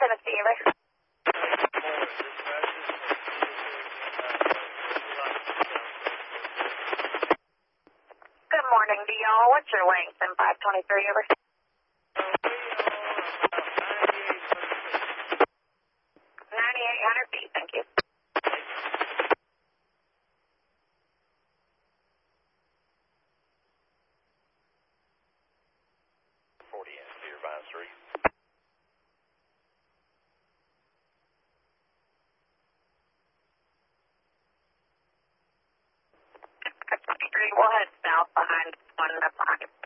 Tennessee over. Good morning to y'all. What's your length in 523 over? 9,800 feet, thank you. We'll head south behind 1 o'clock.